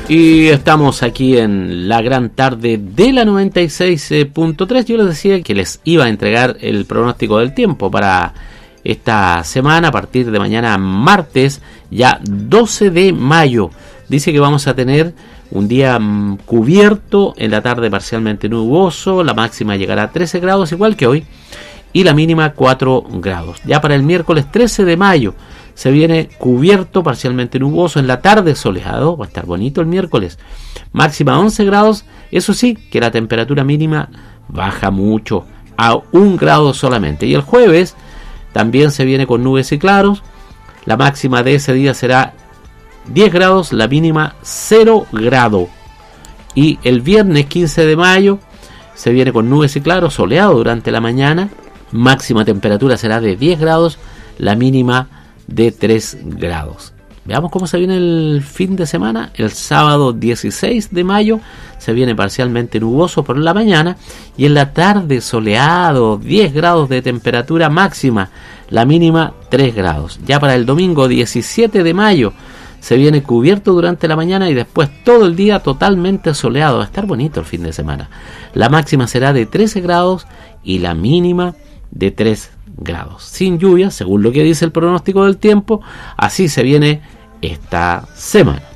Y estamos aquí en la gran tarde de la 96.3. Yo les decía que les iba a entregar el pronóstico del tiempo para esta semana, a partir de mañana martes, ya 12 de mayo. Dice que vamos a tener un día cubierto, en la tarde parcialmente nuboso, la máxima llegará a 13 grados igual que hoy y la mínima 4 grados. Ya para el miércoles 13 de mayo se viene cubierto, parcialmente nuboso, en la tarde soleado, va a estar bonito el miércoles, máxima 11 grados, eso sí, que la temperatura mínima baja mucho, a 1 grado solamente. Y el jueves también se viene con nubes y claros, la máxima de ese día será 10 grados, la mínima 0 grado. Y el viernes 15 de mayo se viene con nubes y claros, soleado durante la mañana, máxima temperatura será de 10 grados, la mínima de 3 grados. Veamos cómo se viene el fin de semana. El sábado 16 de mayo se viene parcialmente nuboso por la mañana y en la tarde soleado, 10 grados de temperatura máxima, la mínima 3 grados. Ya para el domingo 17 de mayo se viene cubierto durante la mañana y después todo el día totalmente soleado. Va a estar bonito el fin de semana. La máxima será de 13 grados y la mínima de 3 grados. Sin lluvia, según lo que dice el pronóstico del tiempo. Así se viene esta semana.